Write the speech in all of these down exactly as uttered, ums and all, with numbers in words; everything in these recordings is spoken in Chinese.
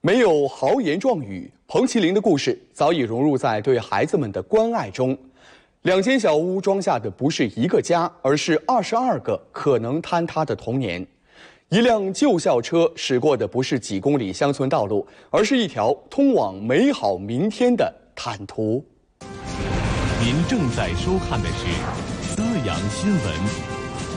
没有豪言壮语，彭麒麟的故事早已融入在对孩子们的关爱中。两间小屋装下的不是一个家，而是二十二个可能坍塌的童年。一辆旧校车驶过的不是几公里乡村道路，而是一条通往美好明天的坦途。 您正在收看的是资阳新闻。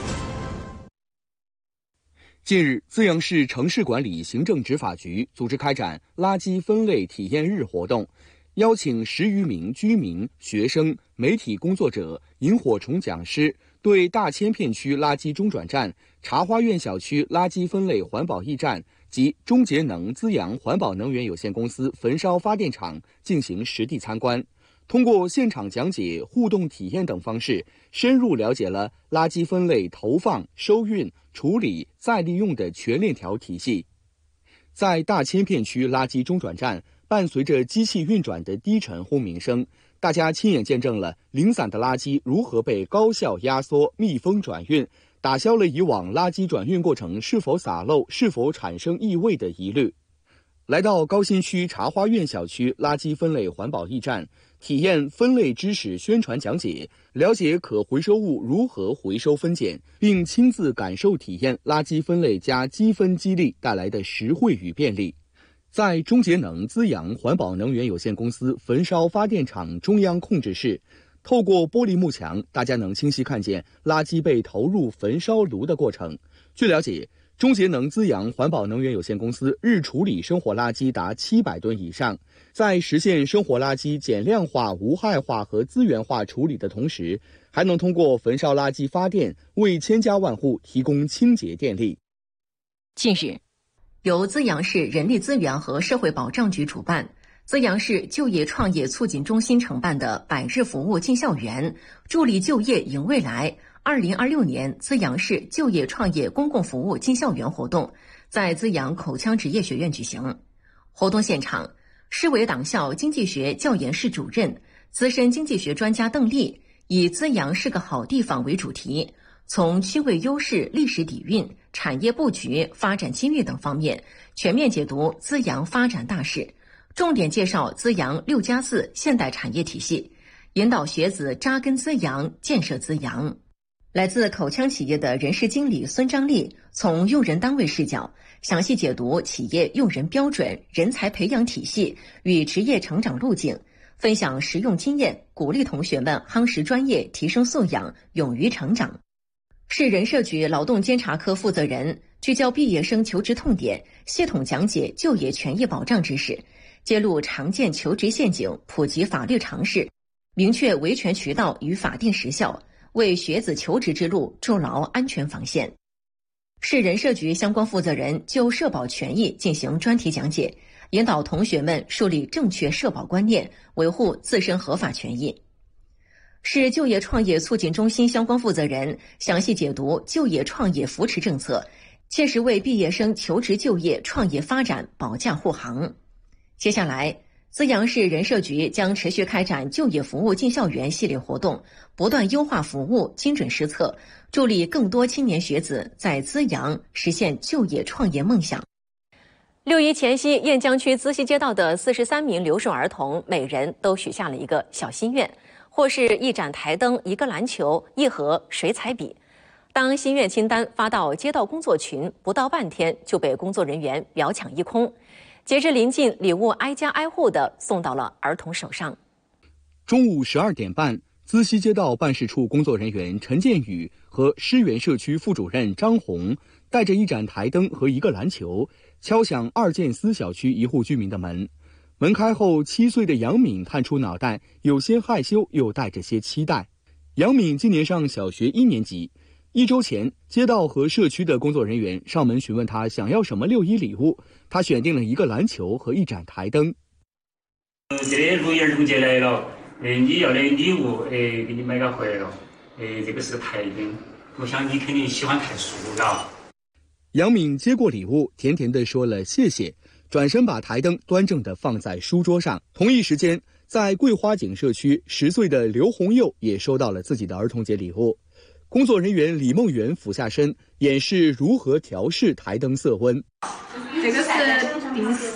近日，资阳市城市管理行政执法局组织开展垃圾分类体验日活动，邀请十余名居民、学生、媒体工作者、萤火虫讲师，对大千片区垃圾中转站、茶花苑小区垃圾分类环保驿站及中节能资阳环保能源有限公司焚烧发电厂进行实地参观。通过现场讲解、互动体验等方式，深入了解了垃圾分类投放、收运、处理、再利用的全链条体系。在大千片区垃圾中转站，伴随着机器运转的低沉轰鸣声，大家亲眼见证了零散的垃圾如何被高效压缩、密封转运，打消了以往垃圾转运过程是否洒漏、是否产生异味的疑虑。来到高新区茶花苑小区垃圾分类环保驿站，体验分类知识宣传讲解，了解可回收物如何回收分拣，并亲自感受体验垃圾分类加积分激励带来的实惠与便利。在中节能资阳环保能源有限公司焚烧发电厂中央控制室，透过玻璃幕墙，大家能清晰看见垃圾被投入焚烧炉的过程。据了解，中节能资阳环保能源有限公司日处理生活垃圾达七百吨以上，在实现生活垃圾减量化、无害化和资源化处理的同时，还能通过焚烧垃圾发电，为千家万户提供清洁电力。 近日，由资阳市人力资源和社会保障局主办，资阳市就业创业促进中心承办的百日服务进校园，助力就业迎未来二零二六年资阳市就业创业公共服务进校园活动在资阳口腔职业学院举行。活动现场，市委党校经济学教研室主任、资深经济学专家邓丽以资阳是个好地方为主题，从区位优势、历史底蕴、产业布局、发展机遇等方面全面解读资阳发展大势，重点介绍资阳六加四现代产业体系，引导学子扎根资阳、建设资阳。来自口腔企业的人事经理孙张丽从用人单位视角详细解读企业用人标准、人才培养体系与职业成长路径，分享实用经验，鼓励同学们夯实专业、提升素养、勇于成长。市人社局劳动监察科负责人聚焦毕业生求职痛点，系统讲解就业权益保障知识，揭露常见求职陷阱，普及法律常识，明确维权渠道与法定时效，为学子求职之路筑牢安全防线。市人社局相关负责人就社保权益进行专题讲解，引导同学们树立正确社保观念，维护自身合法权益。市就业创业促进中心相关负责人详细解读就业创业扶持政策，切实为毕业生求职就业、创业发展保驾护航。接下来，资阳市人社局将持续开展就业服务进校园系列活动，不断优化服务，精准施策，助力更多青年学子在资阳实现就业创业梦想。六一前夕，雁江区资溪街道的四十三名留守儿童，每人都许下了一个小心愿，或是一盏台灯、一个篮球、一盒水彩笔。当心愿清单发到街道工作群，不到半天就被工作人员秒抢一空。截至临近，礼物挨家挨户地送到了儿童手上。 中午十二点半，资溪街道办事处工作人员陈建宇和施源社区副主任张红带着一盏台灯和一个篮球，敲响二建思小区一户居民的门。门开后，七岁的杨敏探出脑袋，有些害羞，又带着些期待。杨敏今年上小学一年级。一周前，街道和社区的工作人员上门询问他想要什么六一礼物，他选定了一个篮球和一盏台灯。 这六一儿童节来了，呃，你要的礼物，呃，给你买个回来了，呃，这个是个台灯，我想你肯定喜欢看书，嘎。 杨敏接过礼物，甜甜地说了谢谢，转身把台灯端正地放在书桌上。同一时间，在桂花井社区，十岁的刘红佑也收到了自己的儿童节礼物。工作人员李梦圆俯下身，演示如何调试台灯色温。 这个是定时